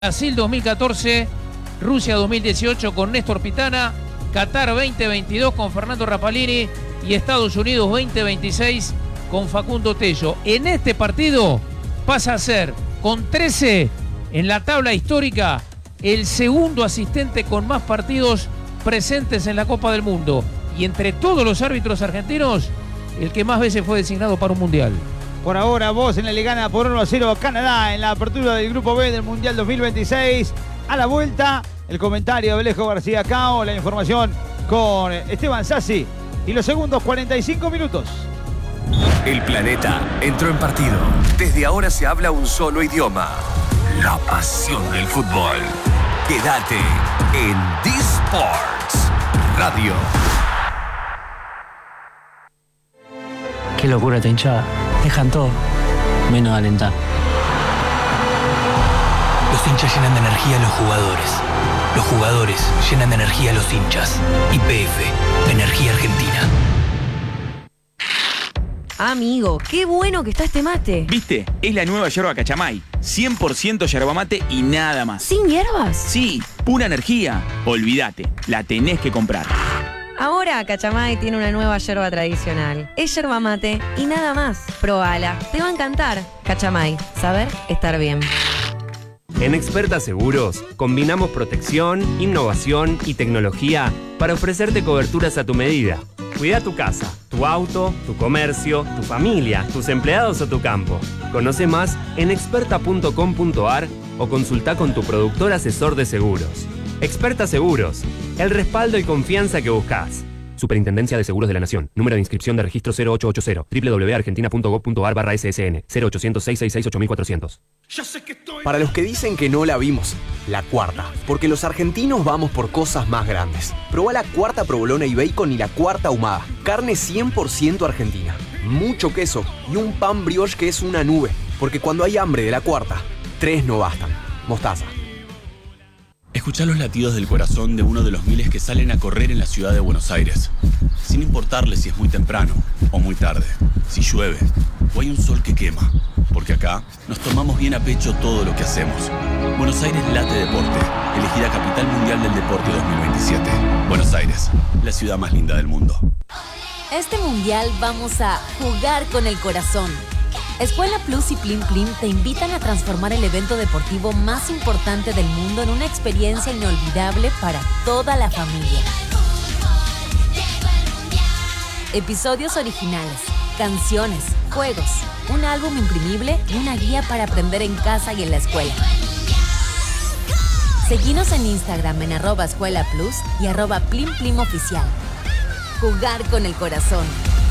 Brasil 2014, Rusia 2018 con Néstor Pitana, Qatar 2022 con Fernando Rapalini y Estados Unidos 2026 con Facundo Tello. En este partido pasa a ser, con 13 en la tabla histórica, el segundo asistente con más partidos presentes en la Copa del Mundo. Y entre todos los árbitros argentinos, el que más veces fue designado para un mundial. Por ahora, Bosnia le gana por 1-0 a Canadá en la apertura del Grupo B del Mundial 2026. A la vuelta, el comentario de Alejo García Cao, la información con Esteban Sassi y los segundos 45 minutos. El planeta entró en partido. Desde ahora se habla un solo idioma. La pasión del fútbol. Quédate en D-Sports Radio. Qué locura esta hinchada. Dejan todo, menos alentar. Los hinchas llenan de energía a los jugadores. Los jugadores llenan de energía a los hinchas. YPF, Energía Argentina. Amigo, qué bueno que está este mate. ¿Viste? Es la nueva yerba Cachamay. 100% yerba mate y nada más. ¿Sin hierbas? Sí, pura energía. Olvídate, la tenés que comprar. Ahora Cachamay tiene una nueva yerba tradicional. Es yerba mate y nada más. Probala, te va a encantar. Cachamay, saber estar bien. En Experta Seguros, combinamos protección, innovación y tecnología para ofrecerte coberturas a tu medida. Cuida tu casa, tu auto, tu comercio, tu familia, tus empleados o tu campo. Conoce más en experta.com.ar o consulta con tu productor asesor de seguros. Experta Seguros, el respaldo y confianza que buscas. Superintendencia de Seguros de la Nación. Número de inscripción de registro 0880 www.argentina.gov.ar/ssn 0800-666-8400. Para los que dicen que no la vimos, la cuarta. Porque los argentinos vamos por cosas más grandes. Probá la cuarta provolona y bacon y la cuarta ahumada. Carne 100% argentina. Mucho queso y un pan brioche que es una nube. Porque cuando hay hambre de la cuarta, 3 no bastan. Mostaza. Escuchá los latidos del corazón de uno de los miles que salen a correr en la ciudad de Buenos Aires. Sin importarle si es muy temprano o muy tarde, si llueve o hay un sol que quema. Porque acá nos tomamos bien a pecho todo lo que hacemos. Buenos Aires late deporte, elegida Capital Mundial del Deporte 2027. Buenos Aires, la ciudad más linda del mundo. Este mundial vamos a jugar con el corazón. Escuela Plus y Plim Plim te invitan a transformar el evento deportivo más importante del mundo en una experiencia inolvidable para toda la familia. Episodios originales, canciones, juegos, un álbum imprimible y una guía para aprender en casa y en la escuela. Seguinos en Instagram en @escuelaplus y @PlimPlimOficial. Jugar con el corazón.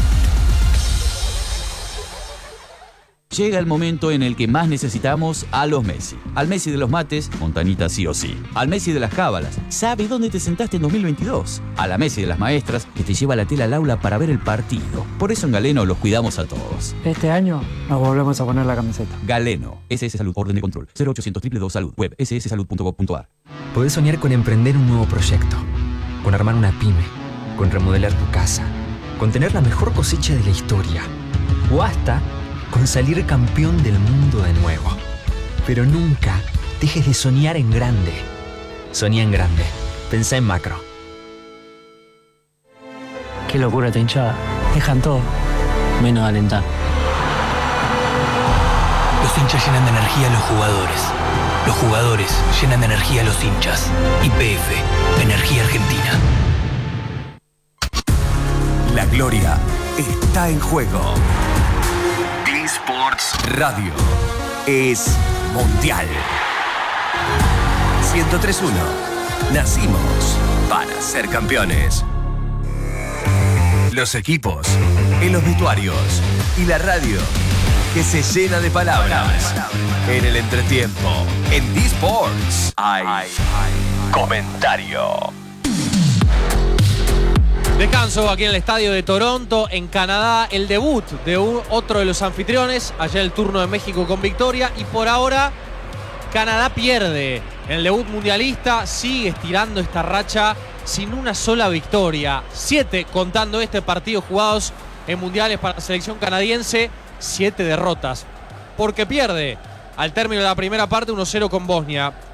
Llega el momento en el que más necesitamos a los Messi. Al Messi de los mates, Montanita sí o sí. Al Messi de las cábalas, sabe dónde te sentaste en 2022. A la Messi de las maestras, que te lleva la tela al aula para ver el partido. Por eso en Galeno los cuidamos a todos. Este año nos volvemos a poner la camiseta. Galeno, SS Salud, orden de control, 0800 222 Salud, web sssalud.gov.ar. Podés soñar con emprender un nuevo proyecto, con armar una pyme, con remodelar tu casa, con tener la mejor cosecha de la historia, o hasta con salir campeón del mundo de nuevo. Pero nunca dejes de soñar en grande. Soñá en grande. Pensá en macro. Qué locura esta hinchada. Dejan todo, menos alentar. Los hinchas llenan de energía a los jugadores. Los jugadores llenan de energía a los hinchas. YPF, Energía Argentina. La gloria está en juego. D-Sports Radio es mundial. 103.1. Nacimos para ser campeones. Los equipos, en los vestuarios y la radio que se llena de palabras. En el entretiempo, en D-Sports hay comentario. Descanso aquí en el estadio de Toronto, en Canadá, el debut de otro de los anfitriones, allá el turno de México con victoria, y por ahora Canadá pierde en el debut mundialista, sigue estirando esta racha sin una sola victoria, 7 contando este partido jugados en mundiales para la selección canadiense, 7 derrotas, porque pierde al término de la primera parte 1-0 con Bosnia.